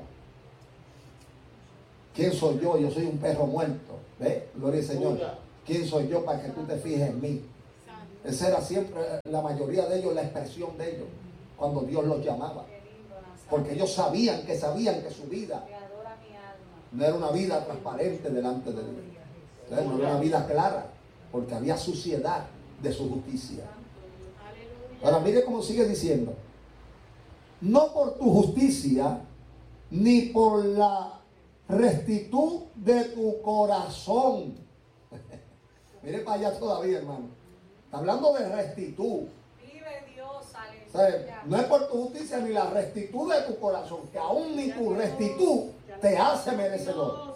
¿Quién soy yo? Yo soy un perro muerto. ¿Ve? Gloria al Señor. ¿Quién soy yo para que tú te fijes en mí? Esa era siempre la mayoría de ellos, la expresión de ellos, cuando Dios los llamaba. Porque ellos sabían que su vida no era una vida transparente delante de Dios. No era una vida clara, porque había suciedad de su justicia. Ahora mire cómo sigue diciendo: no por tu justicia, ni por la rectitud de tu corazón. Mire para allá todavía, hermano. Está hablando de rectitud. Vive Dios, aleluya. ¿Sabes? No es por tu justicia ni la rectitud de tu corazón, que aún ni tu rectitud te hace merecedor.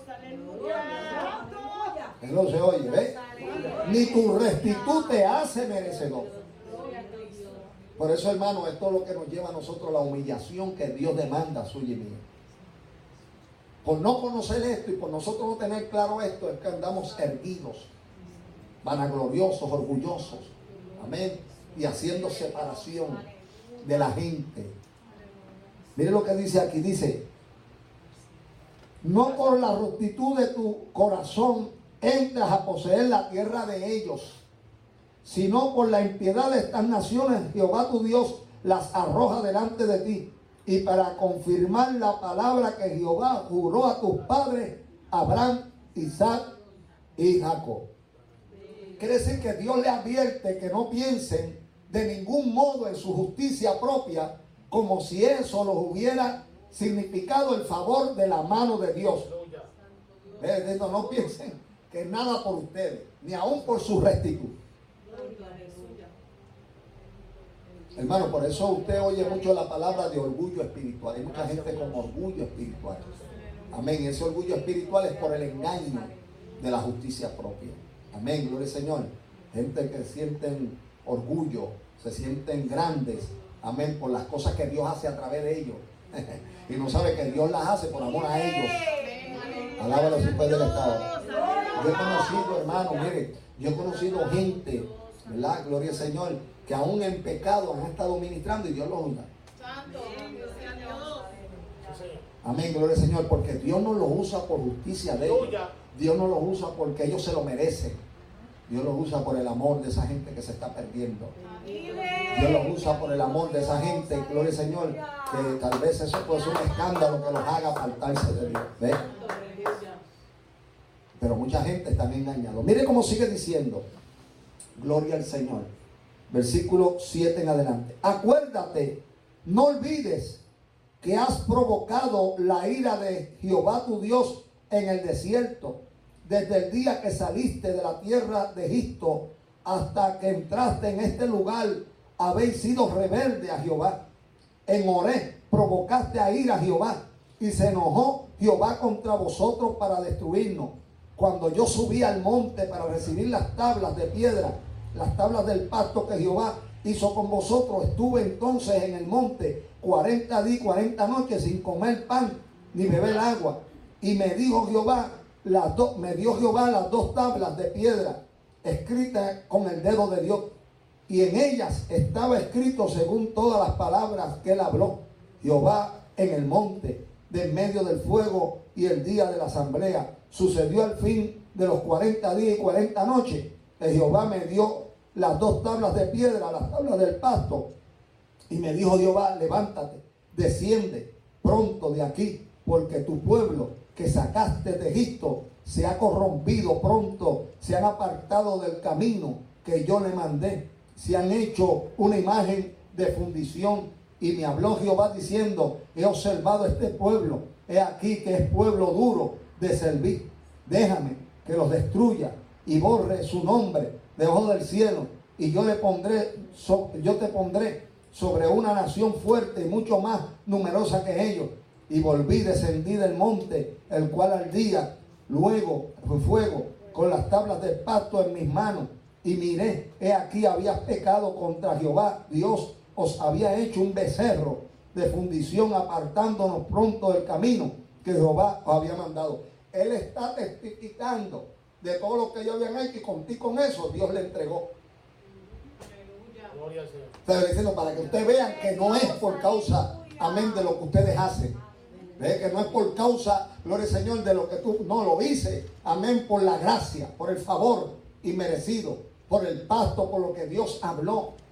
Él no se oye, ¿ves? Ni tu rectitud te hace merecedor. Por eso, hermano, esto es lo que nos lleva a nosotros, la humillación que Dios demanda suya y mía. Por no conocer esto y por nosotros no tener claro esto, es que andamos erguidos, vanagloriosos, orgullosos, amén, y haciendo separación de la gente. Mire lo que dice aquí, dice: no por la rectitud de tu corazón entras a poseer la tierra de ellos, sino por la impiedad de estas naciones Jehová tu Dios las arroja delante de ti, y para confirmar la palabra que Jehová juró a tus padres, Abraham, Isaac y Jacob. Quiere decir que Dios le advierte que no piensen de ningún modo en su justicia propia, como si eso los hubiera significado el favor de la mano de Dios. No piensen que nada por ustedes, ni aún por su rectitud. Hermano, por eso usted oye mucho la palabra de orgullo espiritual. Hay mucha gente con orgullo espiritual. Amén. Ese orgullo espiritual es por el engaño de la justicia propia. Amén. Gloria al Señor. Gente que sienten orgullo, se sienten grandes. Amén. Por las cosas que Dios hace a través de ellos. Y no sabe que Dios las hace por amor a ellos. Alábalo si puede del Estado. Yo he conocido, hermano, mire, yo he conocido gente, ¿verdad? Gloria al Señor, que aún en pecado han estado ministrando y Dios los usa. Amén, gloria al Señor, porque Dios no los usa por justicia de ellos. Dios no los usa porque ellos se lo merecen. Dios los usa por el amor de esa gente que se está perdiendo. Dios los usa por el amor de esa gente, gloria al Señor, que tal vez eso puede ser un escándalo que los haga apartarse de Dios. ¿Ves? Pero mucha gente está engañada. Mire cómo sigue diciendo. Gloria al Señor. Versículo 7 en adelante. Acuérdate, no olvides que has provocado la ira de Jehová tu Dios en el desierto, desde el día que saliste de la tierra de Egipto hasta que entraste en este lugar. Habéis sido rebelde a Jehová. En Horeb provocaste a ira a Jehová, y se enojó Jehová contra vosotros para destruirnos. Cuando yo subí al monte para recibir las tablas de piedra, las tablas del pacto que Jehová hizo con vosotros, estuve entonces en el monte 40 días y 40 noches sin comer pan ni beber agua. Y me dio Jehová las dos tablas de piedra escritas con el dedo de Dios, y en ellas estaba escrito según todas las palabras que él habló Jehová en el monte, de en medio del fuego, y el día de la asamblea. Sucedió al fin de los 40 días y 40 noches que Jehová me dio las dos tablas de piedra, las tablas del pacto, y me dijo Jehová: levántate, desciende pronto de aquí, porque tu pueblo que sacaste de Egipto se ha corrompido pronto, se han apartado del camino que yo le mandé, se han hecho una imagen de fundición. Y me habló Jehová diciendo: he observado este pueblo, he aquí que es pueblo duro de servir. Déjame que los destruya y borre su nombre debajo del cielo, y yo te pondré sobre una nación fuerte y mucho más numerosa que ellos. Y volví, descendí del monte, el cual ardía luego fuego, con las tablas del pacto en mis manos, y miré, he aquí habías pecado contra Jehová Dios, os había hecho un becerro de fundición, apartándonos pronto del camino que Jehová os había mandado. Él está testificando de todo lo que ellos habían hecho y con eso Dios le entregó. Gloria al Señor. Está diciendo para que ustedes vean que no es por causa, amén, de lo que ustedes hacen. ¿Ve? Que no es por causa, gloria al Señor, de lo que tú, no lo hice, amén, por la gracia, por el favor inmerecido, por el pacto, por lo que Dios habló.